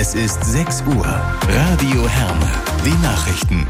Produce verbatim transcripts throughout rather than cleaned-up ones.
Es ist sechs Uhr. Radio Herne. Die Nachrichten.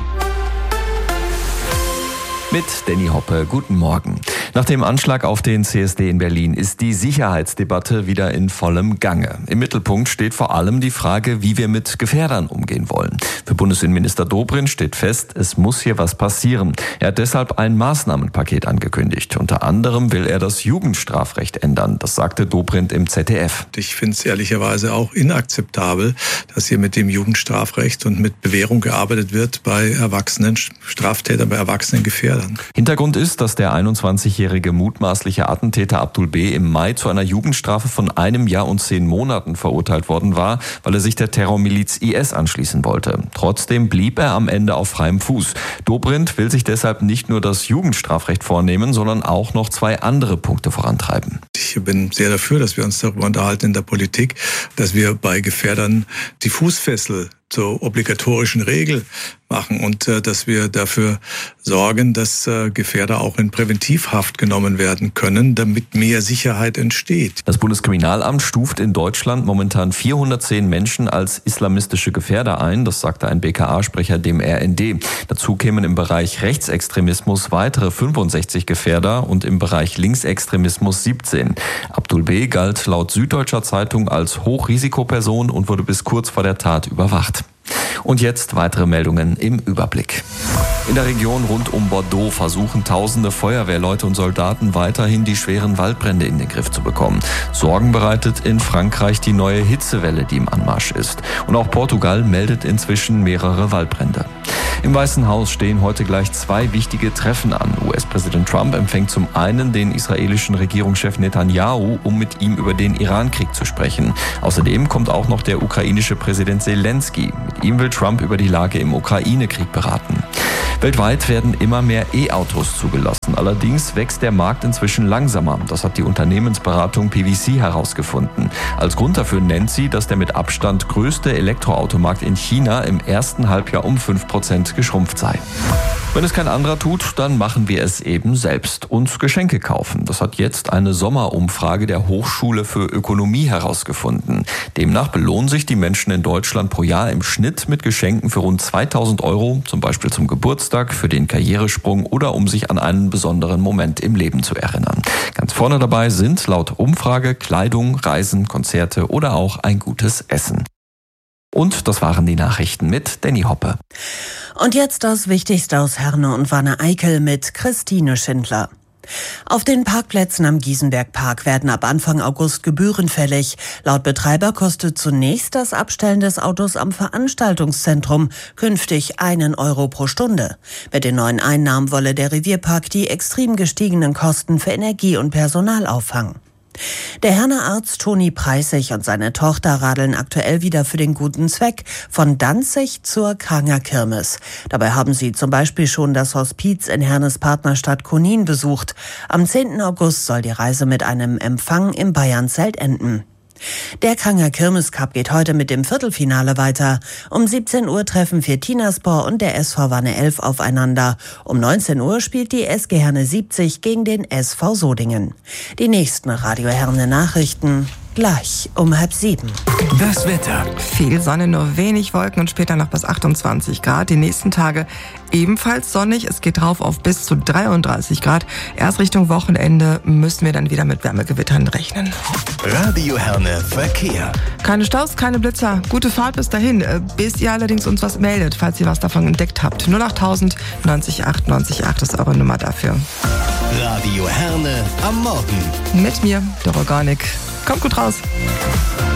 Mit Danny Hoppe, guten Morgen. Nach dem Anschlag auf den C S D in Berlin ist die Sicherheitsdebatte wieder in vollem Gange. Im Mittelpunkt steht vor allem die Frage, wie wir mit Gefährdern umgehen wollen. Für Bundesinnenminister Dobrindt steht fest, es muss hier was passieren. Er hat deshalb ein Maßnahmenpaket angekündigt. Unter anderem will er das Jugendstrafrecht ändern. Das sagte Dobrindt im Z D F. Ich finde es ehrlicherweise auch inakzeptabel, dass hier mit dem Jugendstrafrecht und mit Bewährung gearbeitet wird bei erwachsenen Straftätern, bei erwachsenen Gefährdern. Hintergrund ist, dass der einundzwanzigjährige mutmaßliche Attentäter Abdul B. im Mai zu einer Jugendstrafe von einem Jahr und zehn Monaten verurteilt worden war, weil er sich der Terrormiliz I S anschließen wollte. Trotzdem blieb er am Ende auf freiem Fuß. Dobrindt will sich deshalb nicht nur das Jugendstrafrecht vornehmen, sondern auch noch zwei andere Punkte vorantreiben. Ich bin sehr dafür, dass wir uns darüber unterhalten in der Politik, dass wir bei Gefährdern die Fußfessel zur obligatorischen Regel machen und äh, dass wir dafür sorgen, dass äh, Gefährder auch in Präventivhaft genommen werden können, damit mehr Sicherheit entsteht. Das Bundeskriminalamt stuft in Deutschland momentan vierhundertzehn Menschen als islamistische Gefährder ein, das sagte ein B K A-Sprecher dem R N D. Dazu kämen im Bereich Rechtsextremismus weitere fünfundsechzig Gefährder und im Bereich Linksextremismus siebzehn. Abdul B. galt laut Süddeutscher Zeitung als Hochrisikoperson und wurde bis kurz vor der Tat überwacht. Und jetzt weitere Meldungen im Überblick. In der Region rund um Bordeaux versuchen tausende Feuerwehrleute und Soldaten weiterhin die schweren Waldbrände in den Griff zu bekommen. Sorgen bereitet in Frankreich die neue Hitzewelle, die im Anmarsch ist. Und auch Portugal meldet inzwischen mehrere Waldbrände. Im Weißen Haus stehen heute gleich zwei wichtige Treffen an. U S-Präsident Trump empfängt zum einen den israelischen Regierungschef Netanyahu, um mit ihm über den Irankrieg zu sprechen. Außerdem kommt auch noch der ukrainische Präsident Zelensky. Mit ihm will Trump über die Lage im Ukraine-Krieg beraten. Weltweit werden immer mehr E-Autos zugelassen. Allerdings wächst der Markt inzwischen langsamer. Das hat die Unternehmensberatung P V C herausgefunden. Als Grund dafür nennt sie, dass der mit Abstand größte Elektroautomarkt in China im ersten Halbjahr um fünf Prozent geschrumpft sei. Wenn es kein anderer tut, dann machen wir es eben selbst. Uns Geschenke kaufen. Das hat jetzt eine Sommerumfrage der Hochschule für Ökonomie herausgefunden. Demnach belohnen sich die Menschen in Deutschland pro Jahr im Schnitt mit Geschenken für rund zweitausend Euro, zum Beispiel zum Geburtstag, für den Karrieresprung oder um sich an einen besonderen Moment im Leben zu erinnern. Ganz vorne dabei sind laut Umfrage Kleidung, Reisen, Konzerte oder auch ein gutes Essen. Und das waren die Nachrichten mit Danny Hoppe. Und jetzt das Wichtigste aus Herne und Wanne-Eickel mit Christine Schindler. Auf den Parkplätzen am Giesenbergpark werden ab Anfang August Gebühren fällig. Laut Betreiber kostet zunächst das Abstellen des Autos am Veranstaltungszentrum künftig einen Euro pro Stunde. Mit den neuen Einnahmen wolle der Revierpark die extrem gestiegenen Kosten für Energie und Personal auffangen. Der Herner Arzt Toni Preissig und seine Tochter radeln aktuell wieder für den guten Zweck von Danzig zur Kranger Kirmes. Dabei haben sie zum Beispiel schon das Hospiz in Hernes Partnerstadt Konin besucht. Am zehnten August soll die Reise mit einem Empfang im Bayernzelt enden. Der Kranger Kirmes Cup geht heute mit dem Viertelfinale weiter. Um siebzehn Uhr treffen Firtinaspor und der S V Wanne elf aufeinander. Um neunzehn Uhr spielt die S G Herne siebzig gegen den S V Sodingen. Die nächsten Radio Herne Nachrichten gleich um halb sieben. Das Wetter. Viel Sonne, nur wenig Wolken und später noch bis achtundzwanzig Grad. Die nächsten Tage ebenfalls sonnig. Es geht drauf auf bis zu dreiunddreißig Grad. Erst Richtung Wochenende müssen wir dann wieder mit Wärmegewittern rechnen. Radio Herne Verkehr. Keine Staus, keine Blitzer. Gute Fahrt bis dahin. Bis ihr allerdings uns was meldet, falls ihr was davon entdeckt habt. null acht null null neunzig acht neunzig acht ist eure Nummer dafür. Radio Herne am Morgen. Mit mir, der Organik. Kommt gut raus.